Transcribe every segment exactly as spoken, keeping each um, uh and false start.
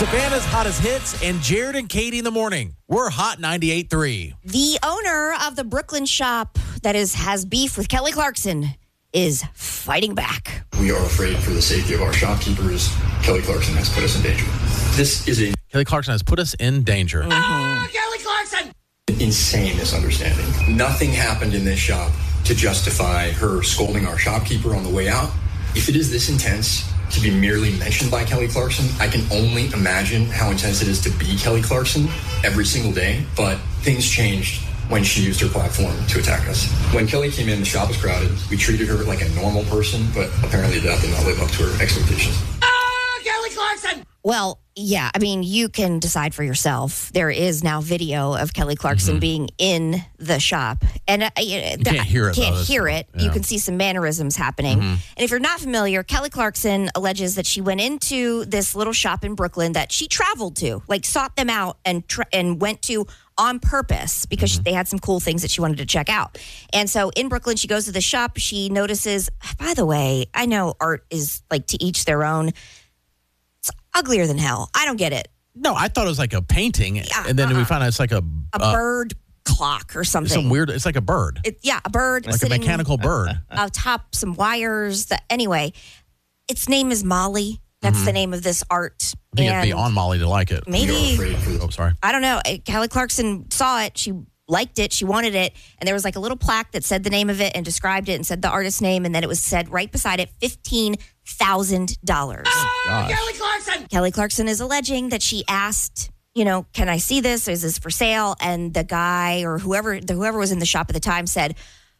Savannah's hottest hits and Jared and Katie in the morning. We're Hot ninety-eight point three. The owner of the Brooklyn shop that is has beef with Kelly Clarkson is fighting back. We are afraid for the safety of our shopkeepers. Kelly Clarkson has put us in danger. This is a Kelly Clarkson has put us in danger. Mm-hmm. Ah, Kelly Clarkson! Insane misunderstanding. Nothing happened in this shop to justify her scolding our shopkeeper on the way out. If it is this intense to be merely mentioned by Kelly Clarkson, I can only imagine how intense it is to be Kelly Clarkson every single day. But things changed when she used her platform to attack us. When Kelly came in, the shop was crowded. We treated her like a normal person, but apparently that did not live up to her expectations. Ah, Kelly Clarkson! Well, yeah, I mean, you can decide for yourself. There is now video of Kelly Clarkson mm-hmm. being in the shop. And uh, you can't hear it. Can't though, hear it. Yeah. You can see some mannerisms happening. Mm-hmm. And if you're not familiar, Kelly Clarkson alleges that she went into this little shop in Brooklyn that she traveled to, like sought them out and tra- and went to on purpose because mm-hmm. they had some cool things that she wanted to check out. And so in Brooklyn, she goes to the shop. She notices, by the way, I know art is like to each their own. It's uglier than hell. I don't get it. No, I thought it was like a painting, yeah, and then uh-uh. we found out it's like a a uh, bird clock or something. Some weird. It's like a bird. It, yeah, a bird, like a mechanical bird atop some wires. That anyway, its name is Molly. That's mm-hmm. the name of this art. I think it'd be on Molly to like it. Maybe. Oh, sorry. I don't know. Kelly Clarkson saw it. She liked it. She wanted it. And there was like a little plaque that said the name of it and described it and said the artist's name. And then it was said right beside it, fifteen thousand dollars. Oh, Kelly Clarkson! Kelly Clarkson is alleging that she asked, you know, can I see this? Is this for sale? And the guy or whoever, the, whoever was in the shop at the time said,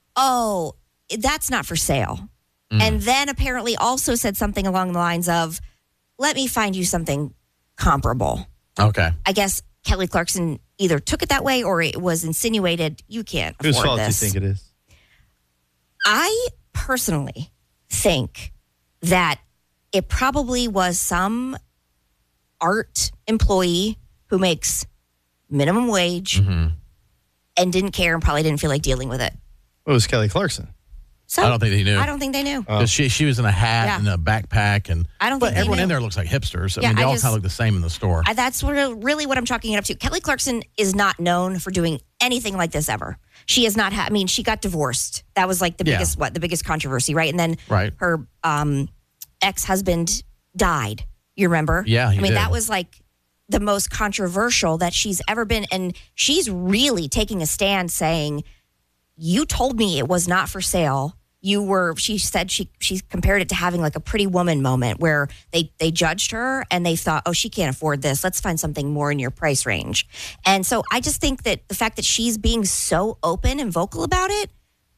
oh, that's not for sale. Mm. And then apparently also said something along the lines of, let me find you something comparable. Okay. I guess Kelly Clarkson either took it that way or it was insinuated you can't afford this. Whose fault do you think it is? I personally think that it probably was some art employee who makes minimum wage mm-hmm. and didn't care and probably didn't feel like dealing with it. It was Kelly Clarkson. So, I don't think they knew. I don't think they knew. Because oh. she she was in a hat yeah. and a backpack, and I don't. But think everyone they knew. in there looks like hipsters. I yeah, mean, they I all just, kind of look the same in the store. I, that's really what I'm chalking it up to. Kelly Clarkson is not known for doing anything like this ever. She is not. Ha- I mean, she got divorced. That was like the yeah. biggest what the biggest controversy, right? And then right. her um, ex-husband died. You remember? Yeah, he I mean, did. that was like the most controversial that she's ever been, and she's really taking a stand, saying, "You told me it was not for sale." You were, she said she she compared it to having like a Pretty Woman moment where they, they judged her and they thought, oh, she can't afford this. Let's find something more in your price range. And so I just think that the fact that she's being so open and vocal about it,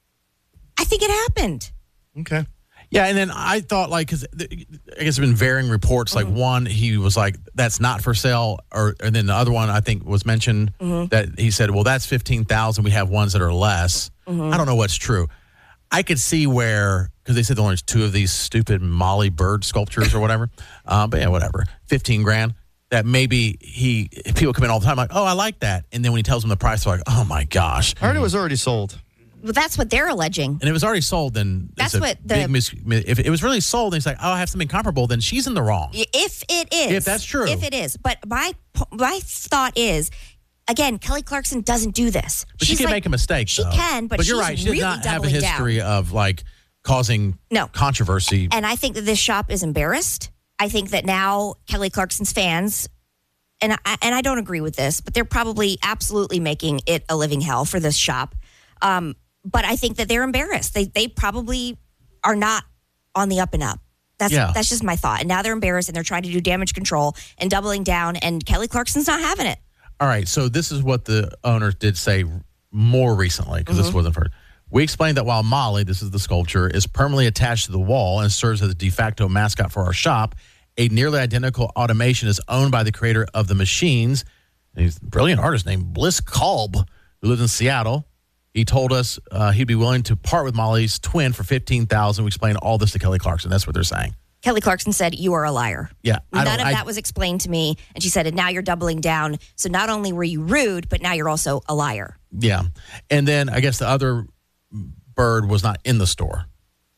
I think it happened. Okay. Yeah, and then I thought, like, because I guess there's been varying reports. Like, mm-hmm. one, he was like, that's not for sale. Or and then the other one, I think, was mentioned mm-hmm. that he said, well, that's fifteen thousand. We have ones that are less. Mm-hmm. I don't know what's true. I could see where, because they said there only two of these stupid Molly bird sculptures or whatever. um, but yeah, whatever. fifteen grand. That maybe he, people come in all the time like, oh, I like that. And then when he tells them the price, they're like, oh my gosh. I heard it was already sold. Well, that's what they're alleging. And it was already sold, then that's it's a what the, big mis- if it was really sold and he's like, oh, I have something comparable, then she's in the wrong. If it is. If that's true. If it is. But my my thought is, again, Kelly Clarkson doesn't do this. But she's she can like, make a mistake, She though. can, but, but you're she's right. She really does not have a doubling history down. of, like, causing no. controversy. And I think that this shop is embarrassed. I think that now Kelly Clarkson's fans, and I, and I don't agree with this, but they're probably absolutely making it a living hell for this shop. Um, but I think that they're embarrassed. They they probably are not on the up and up. That's yeah. that's just my thought. And now they're embarrassed and they're trying to do damage control and doubling down. And Kelly Clarkson's not having it. All right. So this is what the owner did say more recently, because mm-hmm. this wasn't heard. We explained that while Molly, this is the sculpture, is permanently attached to the wall and serves as a de facto mascot for our shop, a nearly identical automation is owned by the creator of the machines. He's a brilliant artist named Bliss Kolb, who lives in Seattle. He told us uh, he'd be willing to part with Molly's twin for fifteen thousand dollars. We explained all this to Kelly Clarkson. That's what they're saying. Kelly Clarkson said, you are a liar. Yeah. None of I, that was explained to me. And she said, and now you're doubling down. So not only were you rude, but now you're also a liar. Yeah. And then I guess the other bird was not in the store.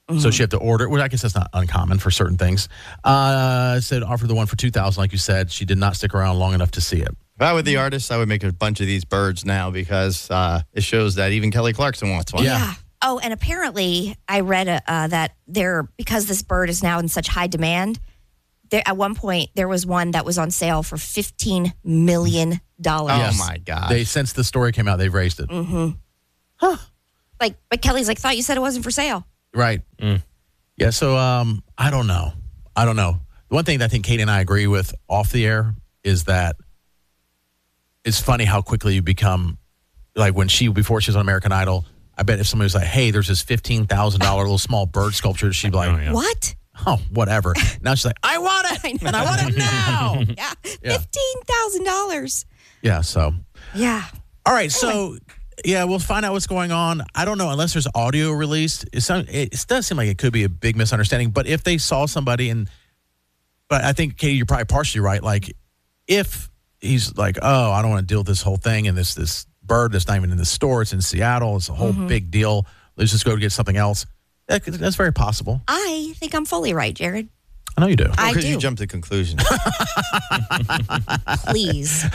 Mm-hmm. So she had to order. Well, I guess that's not uncommon for certain things. Uh, said offer the one for two thousand, like you said. She did not stick around long enough to see it. If I were the artist, I would make a bunch of these birds now because uh, it shows that even Kelly Clarkson wants one. Yeah. Oh, and apparently I read uh, that there, because this bird is now in such high demand, there at one point there was one that was on sale for fifteen million dollars. Oh, Yes. my gosh. They since the story came out, they've raised it. Mm-hmm. Huh. Like, but Kelly's like, thought you said it wasn't for sale. Right. Mm. Yeah. So um, I don't know. I don't know. The one thing that I think Katie and I agree with off the air is that it's funny how quickly you become, like when she, before she was on American Idol, I bet if somebody was like, hey, there's this fifteen thousand dollars little small bird sculpture, she'd be like, Oh, yeah. What? oh, whatever. Now she's like, I want it. I know. And I want it now. Yeah, Yeah. fifteen thousand dollars. Yeah. So, Yeah. all right. So, yeah, we'll find out what's going on. I don't know, unless there's audio released. It, sound, it, it does seem like it could be a big misunderstanding. But if they saw somebody and, but I think, Katie, you're probably partially right. Like, if he's like, oh, I don't want to deal with this whole thing and this this bird that's not even in the store, it's in Seattle, it's a whole Mm-hmm. big deal. Let's just go get something else. That, could- that's very possible. I think I'm fully right, Jared. I know you do. I Because do. you jumped to conclusions. Please,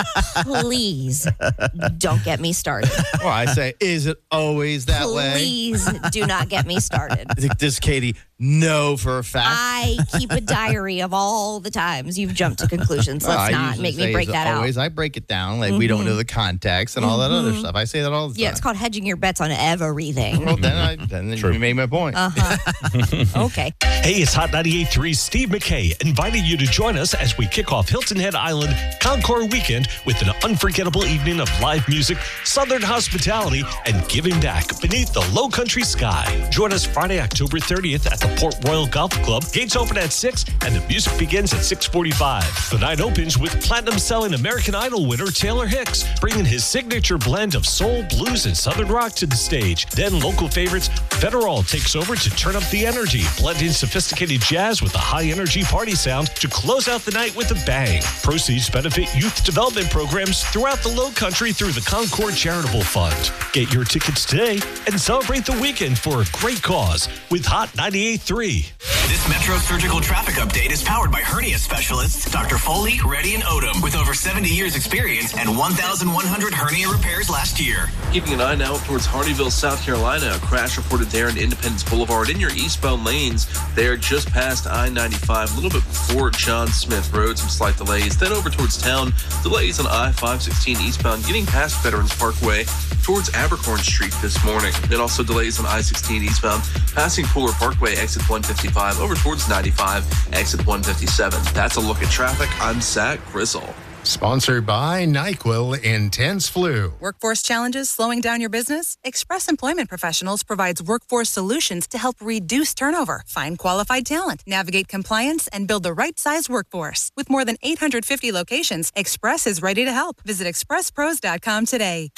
please don't get me started. Well, I say, is it always that way? Please do not get me started. Does Katie know for a fact? I keep a diary of all the times you've jumped to conclusions. Well, Let's I not usually make say, me break is it that always, out. I break it down. Like, we don't know the context and all that other stuff. I say that all the time. Yeah, it's called hedging your bets on everything. Well, then, I, then you made my point. Uh-huh. Okay. Hey, it's Hot ninety-eight point three Steve McKay inviting you to join us as we kick off Hilton Head Island Concord Weekend with an unforgettable evening of live music, Southern hospitality, and giving back beneath the low country sky. Join us Friday, October thirtieth at the Port Royal Golf Club. Gates open at six and the music begins at six forty-five. The night opens with platinum-selling American Idol winner Taylor Hicks, bringing his signature blend of soul, blues, and Southern rock to the stage. Then local favorites Federal takes over to turn up the energy, blending sophisticated jazz with a high-energy party sound to close out the night with a bang. Proceeds benefit youth development programs throughout the Low Country through the Concord Charitable Fund. Get your tickets today and celebrate the weekend for a great cause with Hot ninety-eight point three. This Metro Surgical Traffic Update is powered by hernia specialists Doctor Foley, Reddy, and Odom with over seventy years experience and one thousand one hundred hernia repairs last year. Keeping an eye now up towards Hardyville, South Carolina. A crash reported there in Independence Boulevard in your eastbound lanes. They are just past I ninety-five, a little bit before John Smith Road. Some slight delays. Then over towards town, delays on I five sixteen eastbound, getting past Veterans Parkway towards Abercorn Street this morning. Then also delays on I sixteen eastbound, passing Fuller Parkway, exit one fifty-five, over towards ninety-five, exit one fifty-seven. That's a look at traffic. I'm Zach Grizzle. Sponsored by NyQuil Intense Flu. Workforce challenges slowing down your business? Express Employment Professionals provides workforce solutions to help reduce turnover, find qualified talent, navigate compliance, and build the right size workforce. With more than eight hundred fifty locations, Express is ready to help. Visit express pros dot com today.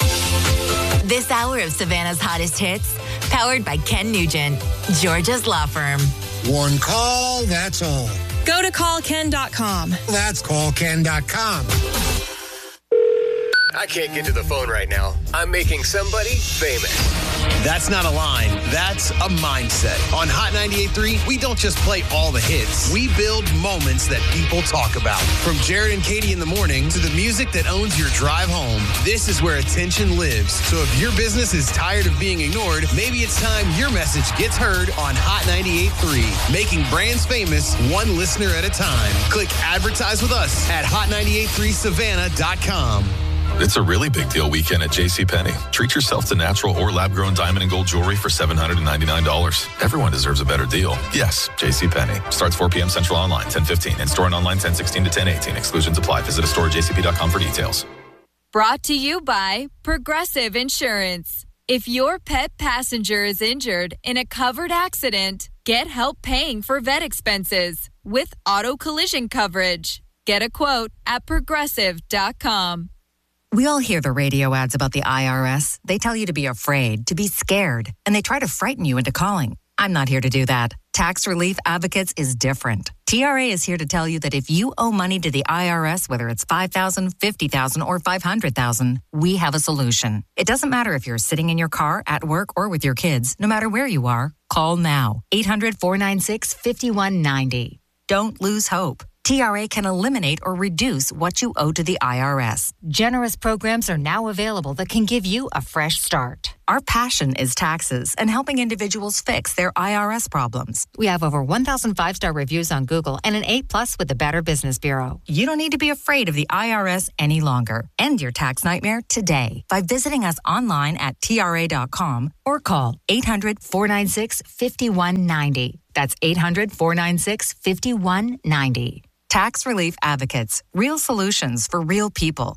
This hour of Savannah's hottest hits, powered by Ken Nugent, Georgia's law firm. One call, that's all. Go to call ken dot com. That's call ken dot com. I can't get to the phone right now. I'm making somebody famous. That's not a line. That's a mindset. On Hot ninety-eight point three, we don't just play all the hits. We build moments that people talk about. From Jared and Katie in the morning to the music that owns your drive home, this is where attention lives. So if your business is tired of being ignored, maybe it's time your message gets heard on Hot ninety-eight point three. Making brands famous one listener at a time. Click advertise with us at hot ninety-eight point three savannah dot com. It's a really big deal weekend at JCPenney. Treat yourself to natural or lab-grown diamond and gold jewelry for seven hundred ninety-nine dollars. Everyone deserves a better deal. Yes, JCPenney. Starts four p.m. Central online, ten fifteen. And store and online ten sixteen to ten eighteen. Exclusions apply. Visit a store at j c p dot com for details. Brought to you by Progressive Insurance. If your pet passenger is injured in a covered accident, get help paying for vet expenses with auto collision coverage. Get a quote at progressive dot com. We all hear the radio ads about the I R S. They tell you to be afraid, to be scared, and they try to frighten you into calling. I'm not here to do that. Tax Relief Advocates is different. T R A is here to tell you that if you owe money to the I R S, whether it's five thousand dollars, fifty thousand dollars, or five hundred thousand dollars, we have a solution. It doesn't matter if you're sitting in your car, at work, or with your kids. No matter where you are, call now. eight hundred, four nine six, five one nine zero. Don't lose hope. T R A can eliminate or reduce what you owe to the I R S. Generous programs are now available that can give you a fresh start. Our passion is taxes and helping individuals fix their I R S problems. We have over one thousand five-star reviews on Google and an A plus with the Better Business Bureau. You don't need to be afraid of the I R S any longer. End your tax nightmare today by visiting us online at T R A dot com or call eight hundred, four nine six, five one nine zero. That's eight hundred, four nine six, five one nine zero. Tax Relief Advocates. Real solutions for real people.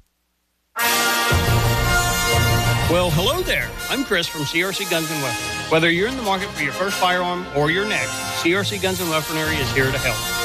Well, hello there. I'm Chris from C R C Guns and Weaponry. Whether you're in the market for your first firearm or your next, C R C Guns and Weaponry is here to help.